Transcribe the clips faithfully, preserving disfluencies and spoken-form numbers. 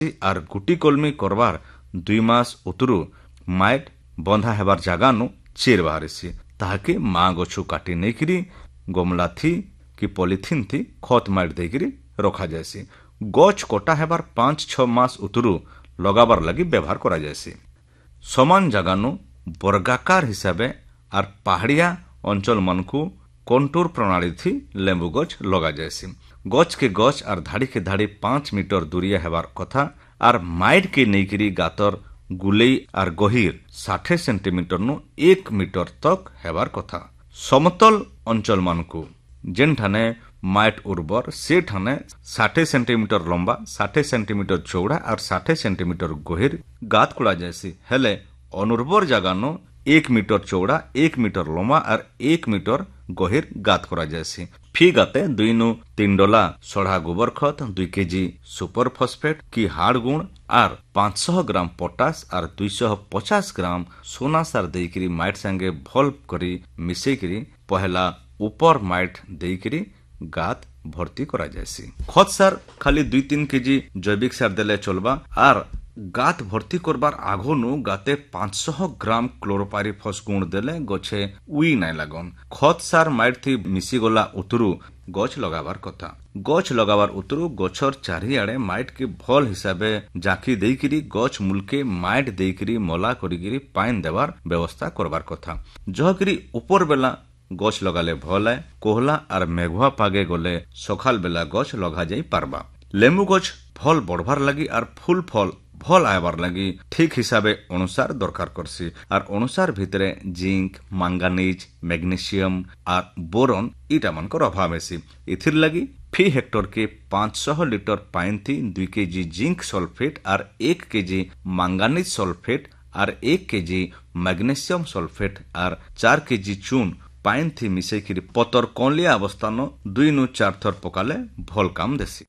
Are गुटी कलमी करबार दुई मास उतरू माइट बंधा हेबार जगानु चेर बाहरीसी ताहाके माँ गछु काटी नहीं गमला थी कि पॉलिथिन थी खत माइट देकरी रखा जायसी। गछ कटा हेबार पांच छ मास उतरू लगाबार लगी व्यवहार करा जायसी। समान जगानु वर्गाकार हिसाबे आर पहाड़िया अंचल मानकु कंटूर प्रणाली थी लेंबू गछ लगा जायसी। गछ के गछ आर धाड़ी के धाड़ी पांच मीटर दूरिया हेबार कथा आर माइट के नईकरी गातर गुलेई आर गहीर साठ सेंटीमीटर नु एक मीटर तक हेबार कथा। समतल अंचल मानकु जेन ठाने माइट उर्वर से ठाने साठ सेंटीमीटर लंबा साठ सेंटीमीटर चौड़ा और साठ सेंटीमीटर गहीर गात कुड़ा जायसी। हेले अनुर्वर जगानो एक मीटर चौड़ा एक मीटर लंबा और एक मीटर गहीर गात करा जायसी। फी गाते दुई नु तीन डोला सड़ा गोबर खत दुई केजी सुपर फॉस्फेट की हाड़ गुण आर पांच सौ ग्राम पोटास आर दुई सौ पचास ग्राम सोना सार देकरी माइट संगे भल करी मिसेकरी पहला ऊपर माइट देकरी गात भर्ती करा जायसी। खत सार खाली दुई तीन केजी जैविक सार देले चलबा आर गात भर्ती करबार आगनु गाते पांच सौ ग्राम क्लोरोपाइरिफॉस गुण देले गछे उई नाय लागन। खत सार माइट थी मिसी गला उतरू गछ लगाबार कथा। गछ लगाबार उतरू गछर चारिआडे माइट के भल हिसाबे जाकी देकरी गछ मूलके माइट देकरी मला करिगिरी पाइन देवार व्यवस्था करबार कथा। जहकरी ऊपर बेला गछ लगाले भल है कोहला आर मेघुआ पागे गले सखाल बेला गछ लगा जाई पारबा। लेंबू गछ फल बढ़वार लगी आर फूल फल भल आयबार लगी ठीक हिसाबे अनुसार दरकार करसी आर अनुसार भितरे जिंक मांगानीज मैग्नीशियम आर बोरन इटा मानकर अभाव हेसी। इथिर लगी फी हेक्टर के पांच सौ लीटर पाइन थी दुई केजी जिंक सल्फेट आर एक केजी मांगानीज सल्फेट आर एक केजी मैग्नीशियम सल्फेट आर चार केजी चून पाइन थी मिसेकी पतर कौलिया अवस्थान दुई नु चार थर पकाले भल काम देसी।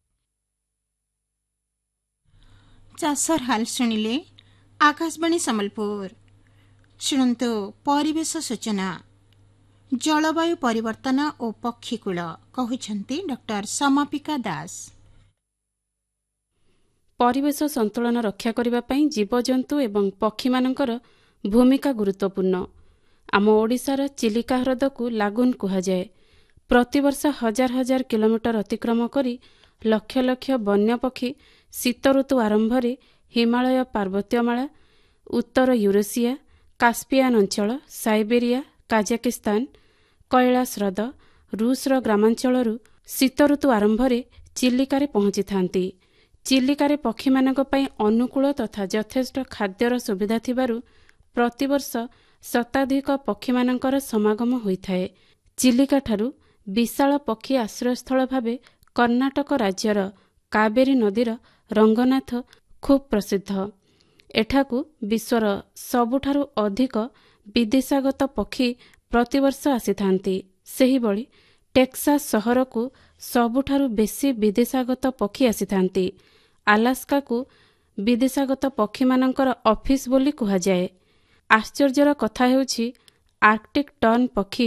चाषर हाल शुणिले आकाशवाणी सम्बलपुर। शुणन्तु परिवेश सूचना जलवायु परिवर्तन और पक्षीकूल कहते डॉक्टर समापिका दास। परिवेश संतुलन रक्षा करने पाई जीवजंतु एवं पक्षी मानकर भूमिका गुरुत्वपूर्ण। आम ओडिशार चिलिका ह्रद को लागुन कुहाଯାଏ। प्रतिवर्ष हजार हजार किलोमीटर अतिक्रम करी लक्ष लक्ष वन्य पक्षी शीत ऋतु आरंभ में हिमालय पार्वत्यमाला उत्तर यूरोसिया कास्पियान अंचल साइबेरिया काजाकिस्तान कैलाश ह्रद रूसर ग्रामांचल शीत ऋतु आरंभ में चिलिकारे पहुंची थांती। चिलिकारे पक्षी मानक पई अनुकूल तथा यथेष्ट खाद्यर सुविधा थिबारु प्रतिवर्ष शताधिक पक्षी मानकर समागम होइथाए। चिलिका ठारू विशाल पक्षी आश्रयस्थल भावे कर्णाटक राज्यर कावेरी नदीर रंगनाथ खूब प्रसिद्ध। एठाकू विश्वर सबुठारु अधिक विदेशागत पक्षी प्रतिवर्ष आसीथांती। सेहिबळी टेक्सास सहर को सबुठारु बेसी विदेशागत पक्षी आसीथांती। आलास्का को विदेशागत पक्षी मानकर ऑफिस बोली कुहाଯାଏ। आश्चर्यर कथा हेउछि आर्कटिक टर्न पक्षी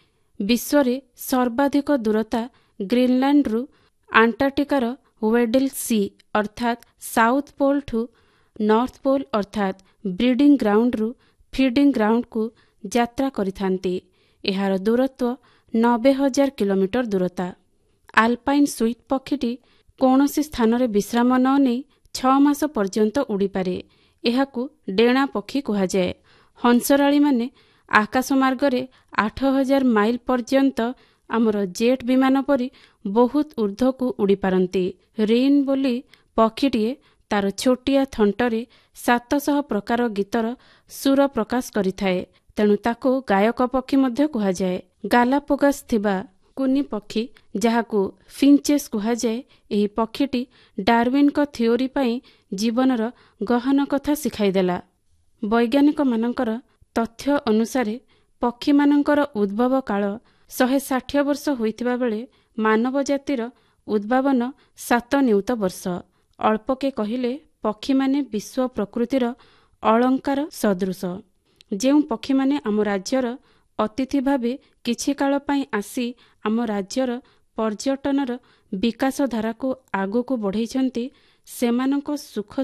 विश्व सर्वाधिक दूरता ग्रीनलैंड रु अंटार्कटिकार वेडल सी अर्थात साउथ पोल ठू नॉर्थ पोल अर्थात ब्रीडिंग ग्राउंड रु फीडिंग ग्राउंड को यात्रा करिथांती। एहार दूरत्व नबे हजार किलोमीटर दूरता। आल्पाइन स्वीट पक्षीटी कौनसी स्थान रे विश्राम न नहीं छह मास पर्यंत उड़ी पारे। एहाकू डेणा पक्षी कुहाଯାଏ। हंसराळी माने आकाश मार्ग रे आठ हजार माइल पर्यंत आमर जेट विमान परी बहुत ऊर्ध्व को उड़ी पारती। रेन बोली पक्षीटीए तार छोटिया थंटरे सात सौ प्रकार गीतर सुर प्रकाश करिथाए। तेणु ताको गायक पक्षी मध्य कुहाଯାଏ। गालापोगास थिबा कुनी पक्षी जहाकू फिंचेस कुहाଯାଏ। एही पक्षीटी डार्विन को थियोरी पाई जीवनर गहन कथा शिखाईदेला। वैज्ञानिक मानकर तथ्य अनुसार पक्षी मानकर उद्भव काल शहे षाठी वर्ष होइथिबा बेले मानव जातिर उद्भावन सात नियुत वर्ष। अल्पके कहिले पक्षी माने विश्व प्रकृतिर अलंकार सदृश। जेउ पक्षी माने आम राज्यर अतिथि भावे किछि काल पई आसी आम राज्यर पर्यटनर विकास धारा को आगो को बढ़ाइछंती ସେମାନଙ୍କ ସୁଖ